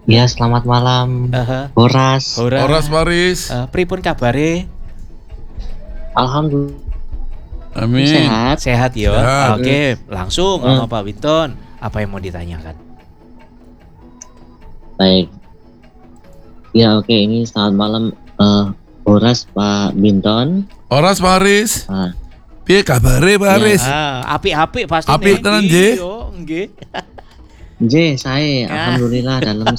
Ya, selamat malam, Aha. Horas. Horas Paris. Pripun kabare? Alhamdulillah Amin. sehat. Sehat ya. Sehat. Oke, langsung sama Pak Winton. Apa yang mau ditanyakan? Baik. Ya, oke, ini selamat malam, Horas, Pak Binton. Horas Paris. Ah, Piye kabare Paris? Apik-apik pasti. Apik tenan, Nggih. Yo, nggih. J, saya alhamdulillah dalam